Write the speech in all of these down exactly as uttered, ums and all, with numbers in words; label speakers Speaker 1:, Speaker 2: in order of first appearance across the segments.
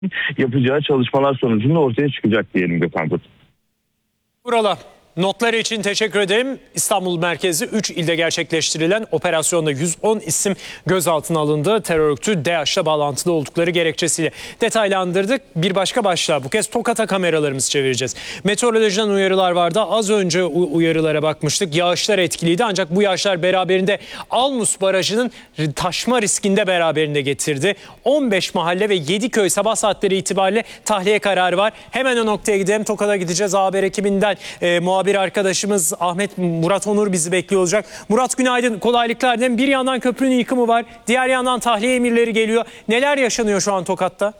Speaker 1: yapacağı çalışmalar sonucunda ortaya çıkacak diyelim Gökhan Kurt.
Speaker 2: Buralar. Notları için teşekkür ederim. İstanbul merkezi üç ilde gerçekleştirilen operasyonda yüz on isim gözaltına alındı. Terör örgütü DAEŞ'le bağlantılı oldukları gerekçesiyle detaylandırdık. Bir başka başlığa bu kez Tokat'a kameralarımızı çevireceğiz. Meteorolojiden uyarılar vardı. Az önce uyarılara bakmıştık. Yağışlar etkiliydi ancak bu yağışlar beraberinde Almus Barajı'nın taşma riskini de beraberinde getirdi. on beş mahalle ve yedi köy sabah saatleri itibariyle tahliye kararı var. Hemen o noktaya gidelim. Tokat'a gideceğiz. Haber ekibinden e, muhabir bir arkadaşımız Ahmet Murat Onur bizi bekliyor olacak. Murat günaydın, kolaylıklar dilerim. Bir yandan köprünün yıkımı var, diğer yandan tahliye emirleri geliyor. Neler yaşanıyor şu an Tokat'ta?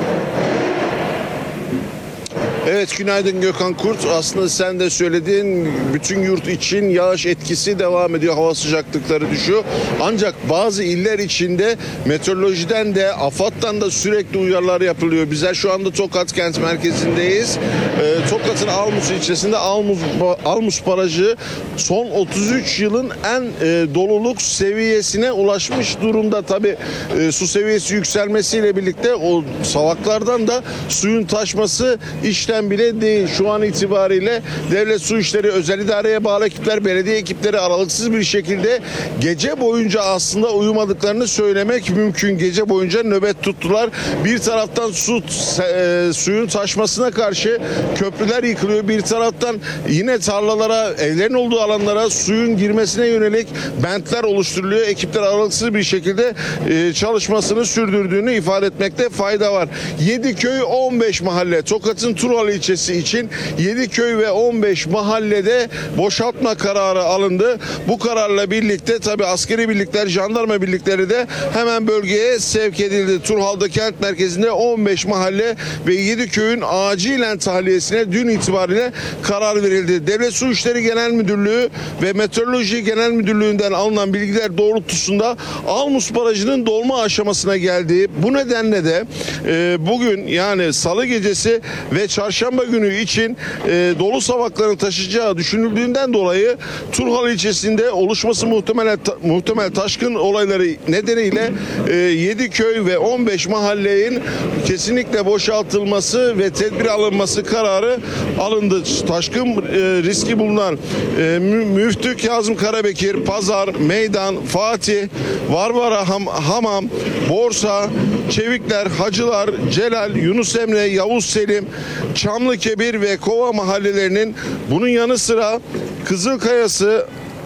Speaker 3: Evet, günaydın Gökhan Kurt. Aslında sen de söylediğin bütün yurt için yağış etkisi devam ediyor. Hava sıcaklıkları düşüyor. Ancak bazı iller içinde meteorolojiden de AFAD'dan da sürekli uyarılar yapılıyor. Bizler şu anda Tokat kent merkezindeyiz. Ee, Tokat'ın Almus ilçesinde Almus, Almus Barajı son otuz üç yılın en e, doluluk seviyesine ulaşmış durumda. Tabii e, su seviyesi yükselmesiyle birlikte o savaklardan da suyun taşması işlem bile değil. Şu an itibariyle devlet su işleri, özel idareye bağlı ekipler, belediye ekipleri aralıksız bir şekilde gece boyunca aslında uyumadıklarını söylemek mümkün. Gece boyunca nöbet tuttular. Bir taraftan su e, suyun taşmasına karşı köprüler yıkılıyor. Bir taraftan yine tarlalara, evlerin olduğu alanlara suyun girmesine yönelik bentler oluşturuluyor. Ekipler aralıksız bir şekilde e, çalışmasını sürdürdüğünü ifade etmekte fayda var. yedi köy on beş mahalle. Tokat'ın Tural ilçesi için yedi köy ve on beş mahallede boşaltma kararı alındı. Bu kararla birlikte tabii askeri birlikler, jandarma birlikleri de hemen bölgeye sevk edildi. Turhal'da kent merkezinde on beş mahalle ve yedi köyün acilen tahliyesine dün itibariyle karar verildi. Devlet Su İşleri Genel Müdürlüğü ve Meteoroloji Genel Müdürlüğü'nden alınan bilgiler doğrultusunda Almus Barajı'nın dolma aşamasına geldi. Bu nedenle de e, bugün yani salı gecesi ve çarşamba günü için e, dolu savaklarını taşıyacağı düşünüldüğünden dolayı Turhal ilçesinde oluşması muhtemel ta, muhtemel taşkın olayları nedeniyle e, yedi köy ve on beş mahallenin kesinlikle boşaltılması ve tedbir alınması kararı alındı. Taşkın e, riski bulunan e, Müftü Kazım Karabekir, Pazar, Meydan, Fatih, Varvara, Ham, Hamam, Borsa, Çevikler, Hacılar, Celal, Yunus Emre, Yavuz Selim, Çamlıkebir ve Kova mahallelerinin bunun yanı sıra Kızılkayası,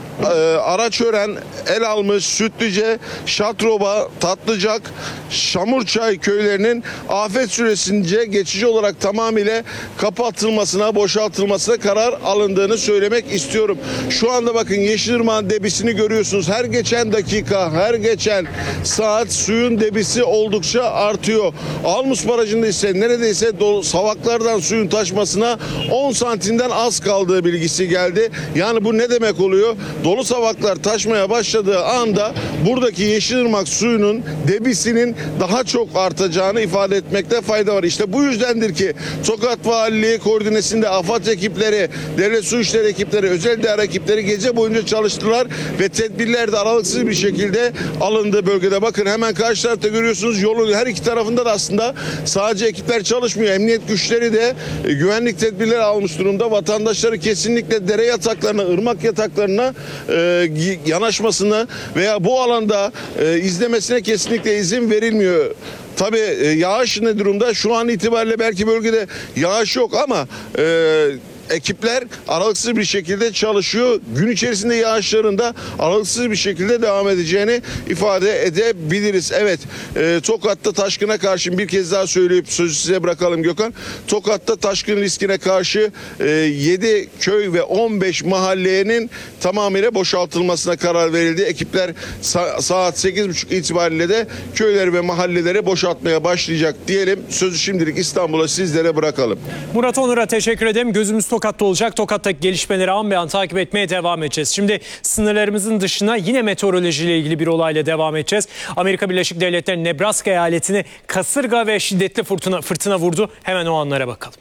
Speaker 3: Araçören, Elalmış, Sütlüce, Şatroba, Tatlıcak, Şamurçay köylerinin afet süresince geçici olarak tamamıyla kapatılmasına, boşaltılmasına karar alındığını söylemek istiyorum. Şu anda bakın Yeşilırmak'ın debisini görüyorsunuz. Her geçen dakika, her geçen saat suyun debisi oldukça artıyor. Almus Barajı'nda ise neredeyse dolu, savaklardan suyun taşmasına on santimden az kaldığı bilgisi geldi. Yani bu ne demek oluyor? Dolu savaklar taşmaya başladığı anda buradaki Yeşilırmak suyunun debisinin daha çok artacağını ifade etmekte fayda var. İşte bu yüzdendir ki Tokat Valiliği koordinesinde AFAD ekipleri, devlet su işleri ekipleri, özel idare ekipleri gece boyunca çalıştılar ve tedbirler de aralıksız bir şekilde alındı bölgede. Bakın hemen karşı tarafta görüyorsunuz, yolun her iki tarafında da aslında sadece ekipler çalışmıyor. Emniyet güçleri de e, güvenlik tedbirleri almış durumda. Vatandaşları kesinlikle dere yataklarına, ırmak yataklarına e, yanaşmasına veya bu alanda e, izlemesine kesinlikle izin verilmiyor. Tabii e, yağış ne durumda? Şu an itibariyle belki bölgede yağış yok ama e, ekipler aralıksız bir şekilde çalışıyor. Gün içerisinde yağışların da aralıksız bir şekilde devam edeceğini ifade edebiliriz. Evet, e, Tokat'ta taşkına karşı bir kez daha söyleyip sözü size bırakalım Gökhan. Tokat'ta taşkın riskine karşı e, yedi köy ve on beş mahallenin tamamıyla boşaltılmasına karar verildi. Ekipler sa- saat sekiz buçuk itibariyle de köyleri ve mahalleleri boşaltmaya başlayacak diyelim. Sözü şimdilik İstanbul'a sizlere bırakalım.
Speaker 2: Murat Onur'a teşekkür ederim. Gözümüz Tokat'ta olacak. Tokat'taki gelişmeleri an be an takip etmeye devam edeceğiz. Şimdi sınırlarımızın dışına yine meteorolojiyle ilgili bir olayla devam edeceğiz. Amerika Birleşik Devletleri Nebraska eyaletini kasırga ve şiddetli fırtına, fırtına vurdu. Hemen o anlara bakalım.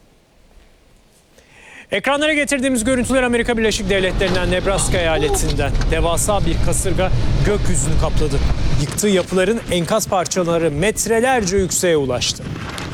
Speaker 2: Ekranlara getirdiğimiz görüntüler Amerika Birleşik Devletleri'nden, Nebraska eyaletinden. Devasa bir kasırga gökyüzünü kapladı. Yıktığı yapıların enkaz parçaları metrelerce yükseğe ulaştı.